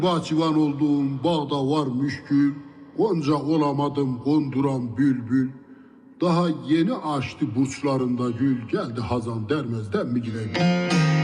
Bahçıvan olduğum bağda varmış gül, gonca olamadım konduran bülbül. Daha yeni açtı burçlarında gül, geldi hazan dermezden mi gideyim?